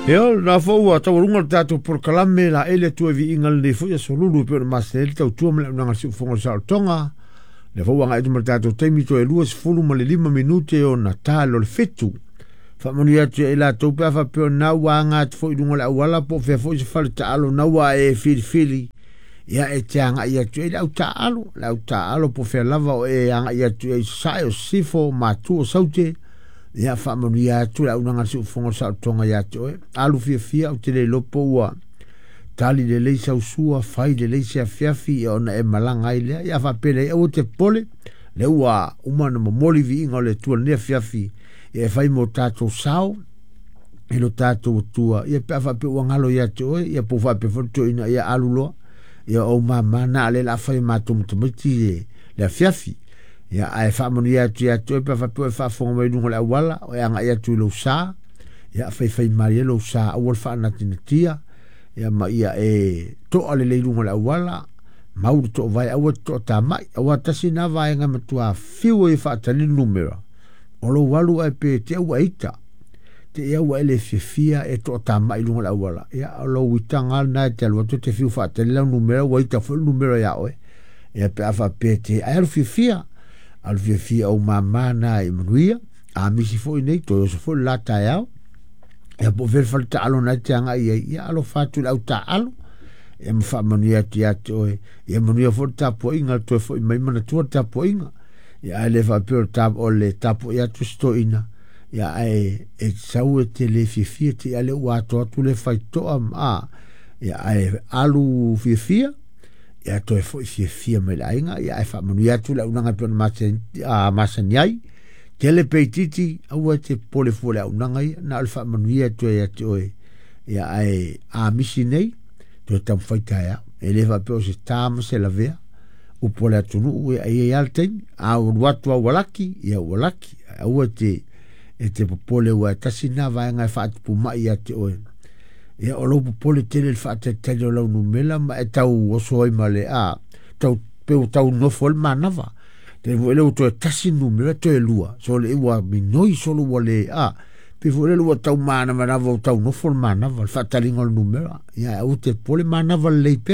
Eo, na fōua, tau runga tātou por kalame la ele tua vi ingal ne fuia solulu pe ma se tau tua mele nanga si fonga sa tonga. Le fōua nga etu tātou teimi to e lua si fulu ma le 5 minute o na tālo le fetu. Fa moni atu e la tau pe fa pe na wanga te fo idunga le awala po fe fo se fale taalo na wa e fili. Ya e te anga ia tu e la taalo po fe lava o e anga ia tu e sai o sifo ma tu o saute. Ya fa moni ya tu la unanga si fonga sa tonga ya tu alu fia o te le lopo ua tali le leisa usua fai le leisa fiafi o na e malanga ile ya fa pele o te pole le ua umana momoli vi inga le tua ne fiafi e fai mo tato sao e lo tato tua ya pe fa pe wangalo ya tu ya po fa pe foto ina ya alulo ya o mama na le la fai matum tumiti le fiafi ya ai fa moni ya tu pe fa pe fa fo mo dunga la wala o ya nga ya tu lo sa ya fai mai lo sa o fa na tinatia ya ma ia e to ale le dunga la wala mau to vai o to ta mai o ta sina vai nga matua fiu e fa tali numero o lo walu ai pe te wa ita te ia wa ele fia e to ta mai dunga la wala ya lo witanga na te lo to te fiu fa tali numero wa ita fo numero ya o ya pe fa pe te ai fia al fia o mama na e mnuia a misi fo nei to so fo la ta ya e po ver falta alo na te anga ia alo fatu la uta alo e mfa mania tia to e mania fo ta po inga to fo mai mana to ta po inga ya le fa per ta o le ta po ya tu sto ina ya e sau te le fia te ale wa to tu le fai to a ya alu fia ya to fo fia mai la inga ya fa mania tu la unanga pe masanyai tele peititi au te pole fole au nangai na alfa manuia tu ya tu ya a misinei to tam faita ya eleva pe o se tam se la vea u pole tunu u ai alten a watu walaki ya walaki au te pole wa tasina va nga fa pu mai ya te o ya o lo pole tele fa te tele lo numela ma tau o soi male a tau pe tau no fol manava te vole o to tasi numero to lua so le wa minoi solo wale a pe vole lo tau mana vo tau no for mana va fatalingo il numero ya o te pole mana va le pe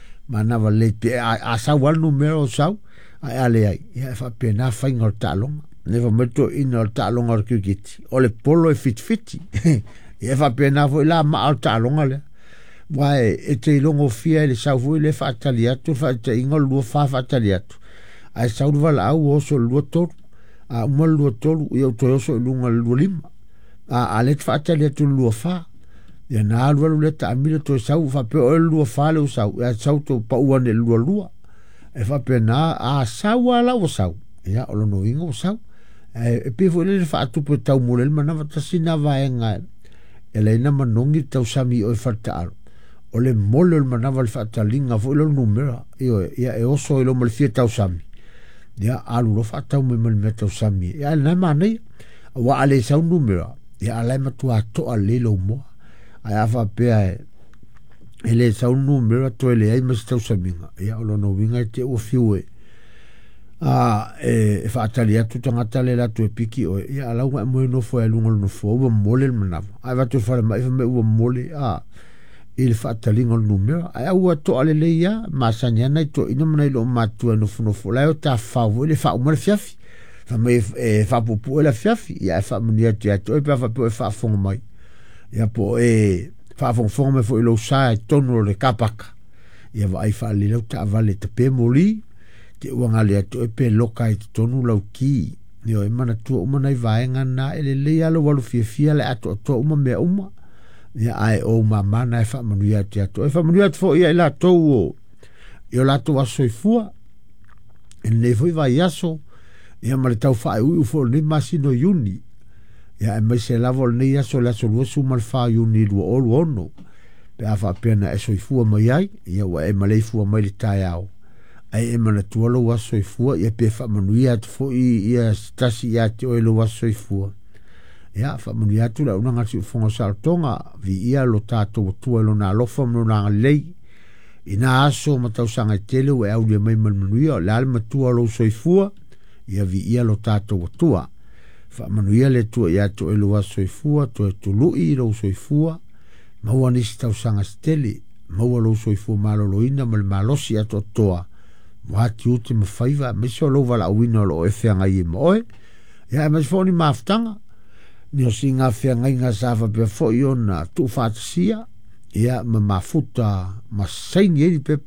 a sa wal numero sa ale ai ya fa pena fa ngol talong ne va metto in il talong ar kugiti o le polo e fit ya fa pena vo la ma al talong ale vai e te longo fia le sa vo le fataliato fa te ingol lo fa fataliato ai saudvala au o so luotor a uma luotor eu to so lunga lulim a let fata le tu luofa ya na lu le ta mile to sau fa pe o luofa le sau ya sau to pa uane luolua e fa pe na a sau ala o sau ya o no ingo sau e pe fo le fa tu pe tau mole mana va sina va enga ele na manongi tau sami o fata o le mole mana va fata linga fo lo numero io ya e o so lo mal fieta tau sami ya alu lo fatau me meto sami ya na mane wa ale sa un numero ya ala matu to ale lo mo ya fa pe ele sa un numero to ele ai mas tau sami ya lo no vinga te o fiue e fa talia tu tanga tale la tu piki o ya ala wa mo no fo lungo no fo o mole mana ai va tu fa mai me o mole il fatalingo il numero ai ua to ale leia masanya na to ina mana lo matu no funo fola o ta favo le fa umar fiafi fa me fa popo la fiafi ya fa munia tia to e fa po fa fong mai ya po fa fong me fo lo sa tono le kapaka ya va ai fa le ta vale te pe moli te wanga le to e pe loka i tonu lo ki yo e mana tu umana i vaenga na ele leia lo walu fiafia le ato to uma me uma ya ai o mama na fa manuia te ato e fa manuia fo ia la to o io la to aso i fua e ne foi vai aso ia ma le tau fa u fo ni masino yuni ya e mai se lavo ni aso la so su mal fa yuni lo o no pe a fa pena e so i fua mai ai ia wa e malei fua mai le tai au ai e mana tu lo aso i fua ia pe fa manuia fo ia stasi ia te o lo aso i fua ya fa muni atu la una ngasi fonga saltonga vi ia lo tato tu lo na lo fam no na lei ina aso matau sanga tele o au de mai manuia la alma tu lo soifua ia vi ia lo tato tua fa manuia le tu ia to lo soifua to lu i lo soifua maua nisi tau sanga steli, maua lo soifua maloloina ma le malosi ato toa, wati ute ma whaiva, meso lo wala awina lo e whea ngai e moe, ia mas fōni maftanga, ni o si ngā whea ngai ngā sawa pia fo i ona tu whātasia, ia ma mafuta, ma saini eri pe